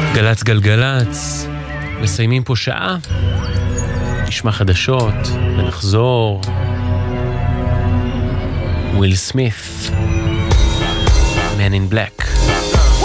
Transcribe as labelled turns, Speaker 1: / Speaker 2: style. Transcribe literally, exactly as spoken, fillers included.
Speaker 1: גלץ גלגלץ, מסיימים פה שעה, נשמע חדשות ונחזור. וויל סמית, Man in Black.